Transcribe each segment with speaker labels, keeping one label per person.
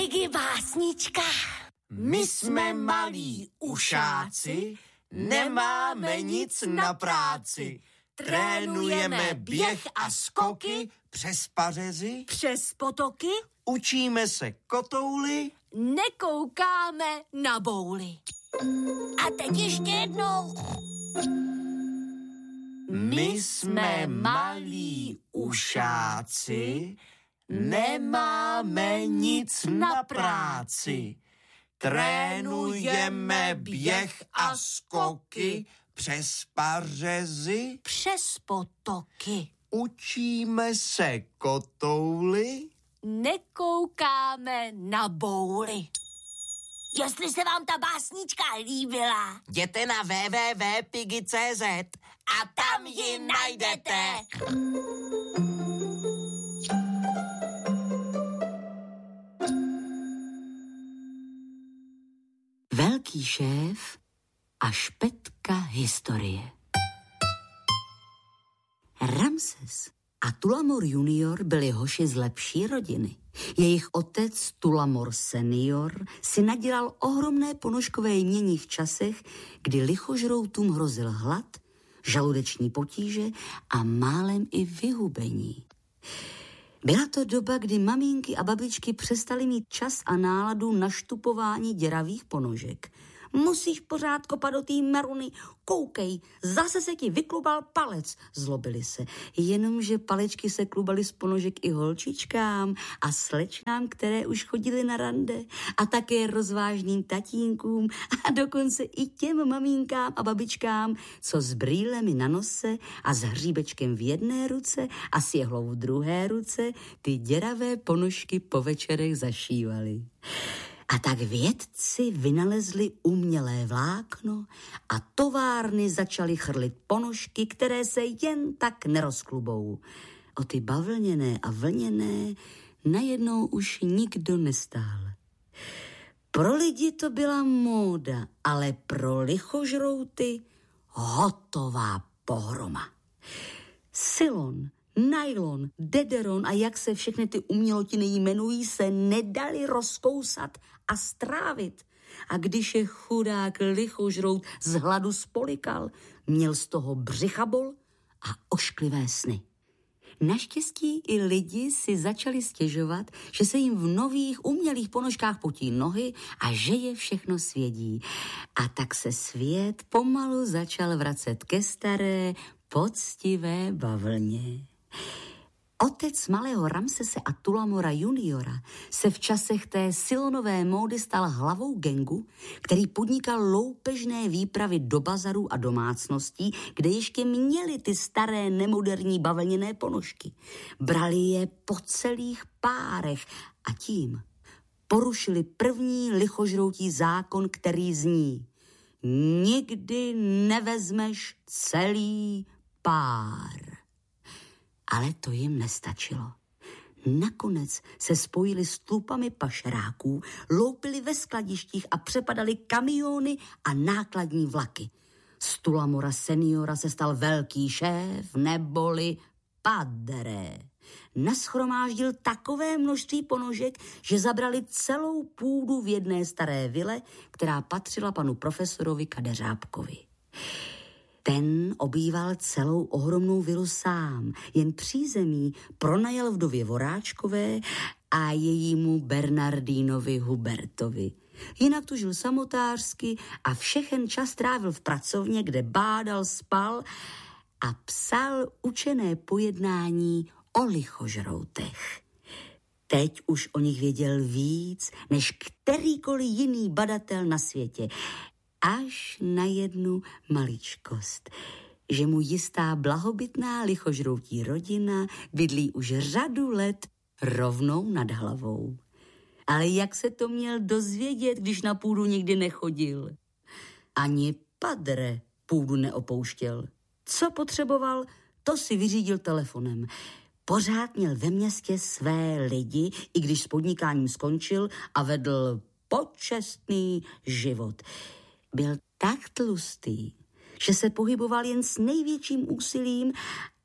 Speaker 1: Piggy básnička.
Speaker 2: My jsme malí ušáci, nemáme nic na práci. Trénujeme běh a skoky přes pařezy,
Speaker 1: Přes potoky
Speaker 2: učíme se kotouly.
Speaker 1: nekoukáme na bouly. A teď ještě jednou.
Speaker 2: My jsme malí ušáci, nemáme nic na práci. Trénujeme běh a skoky přes pařezy,
Speaker 1: Přes potoky
Speaker 2: učíme se kotouly.
Speaker 1: nekoukáme na bouly. Jestli se vám ta básnička líbila,
Speaker 2: Jděte na www.piggy.cz
Speaker 1: a tam ji najdete.
Speaker 3: Velký šéf a špetka historie. Ramses a Tulamor junior byli hoši z lepší rodiny. Jejich otec Tulamor senior si nadělal ohromné ponožkové jmění v časech, kdy lichožroutům hrozil hlad, žaludeční potíže a málem i vyhubení. Byla to doba, kdy maminky a babičky přestaly mít čas a náladu na štupování děravých ponožek. Musíš pořád kopat do té meruny, koukej, zase se ti vyklubal palec, zlobili se. Jenomže palečky se klubaly z ponožek i holčičkám a slečnám, které už chodily na rande a také rozvážným tatínkům a dokonce i těm maminkám a babičkám, co s brýlemi na nose a s hříbečkem v jedné ruce a s jehlou v druhé ruce ty děravé ponožky po večerech zašívali. A tak vědci vynalezli umělé vlákno a továrny začaly chrlit ponožky, které se jen tak nerozklubou. O ty bavlněné a vlněné najednou už nikdo nestál. Pro lidi to byla móda, ale pro lichožrouty hotová pohroma. Silon, nylon, dederon a jak se všechny ty umělotiny jmenují, se nedali rozkousat a strávit. A když je chudák lichožrout z hladu spolikal, měl z toho břichabol a ošklivé sny. Naštěstí i lidi si začali stěžovat, že se jim v nových umělých ponožkách potí nohy a že je všechno svědí. A tak se svět pomalu začal vracet ke staré, poctivé bavlně. Otec malého Ramsese a Tulamora juniora se v časech té silonové módy stal hlavou gangu, který podnikal loupežné výpravy do bazarů a domácností, kde ještě měli ty staré nemoderní bavlněné ponožky. Brali je po celých párech a tím porušili první lichožroutí zákon, který zní: nikdy nevezmeš celý pár. Ale to jim nestačilo. Nakonec se spojili s tlupami pašeráků, loupili ve skladištích a přepadali kamiony a nákladní vlaky. Z Tulamora seniora se stal velký šéf, neboli padre. Nashromáždil takové množství ponožek, že zabrali celou půdu v jedné staré vile, která patřila panu profesorovi Kadeřábkovi. Ten obýval celou ohromnou vilu sám, jen přízemí pronajal vdově Voráčkové a jejímu Bernardínovi Hubertovi. Jinak tu žil samotářsky a všechen čas trávil v pracovně, kde bádal, spal a psal učené pojednání o lichožroutech. Teď už o nich věděl víc, než kterýkoliv jiný badatel na světě. Až na jednu maličkost, že mu jistá blahobytná lichožroutí rodina bydlí už řadu let rovnou nad hlavou. Ale jak se to měl dozvědět, když na půdu nikdy nechodil? Ani padre půdu neopouštěl. Co potřeboval, to si vyřídil telefonem. Pořád měl ve městě své lidi, i když s podnikáním skončil a vedl počestný život. Byl tak tlustý, že se pohyboval jen s největším úsilím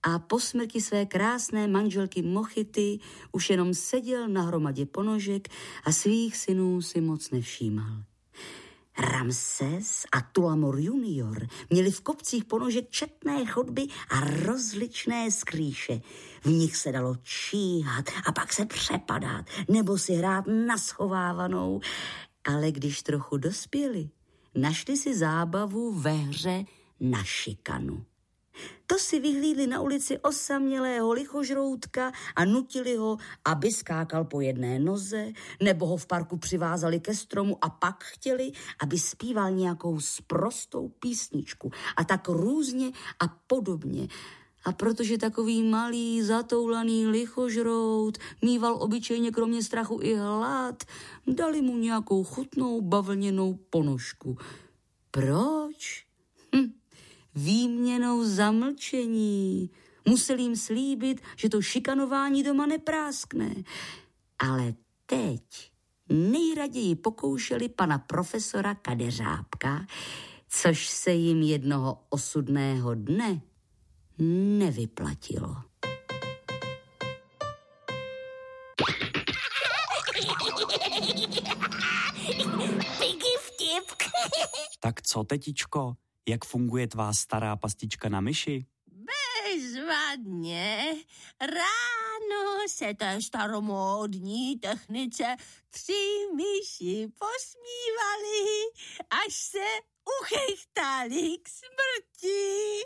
Speaker 3: a po smrti své krásné manželky Mochity už jenom seděl na hromadě ponožek a svých synů si moc nevšímal. Ramses a Tulamor junior měli v kopcích ponožek četné chodby a rozličné skrýše. V nich se dalo číhat a pak se přepadat nebo si hrát na schovávanou. Ale když trochu dospěli, našli si zábavu ve hře na šikanu. To si vyhlídli na ulici osamělého lichožroutka a nutili ho, aby skákal po jedné noze, nebo ho v parku přivázali ke stromu a pak chtěli, aby zpíval nějakou sprostou písničku a tak různě a podobně. A protože takový malý, zatoulaný lichožrout mýval obyčejně kromě strachu i hlad, dali mu nějakou chutnou bavlněnou ponožku. Proč? Výměnou za mlčení. Musel jim slíbit, že to šikanování doma nepráskne. Ale teď nejraději pokoušeli pana profesora Kadeřábka, což se jim jednoho osudného dne nevyplatilo.
Speaker 1: Piggy vtip.
Speaker 4: Tak co, tetičko? Jak funguje tvá stará pastička na myši?
Speaker 1: Bezvadně. Ráno se té staromódní technice 3 myši posmívali, až se uchechtali k smrti.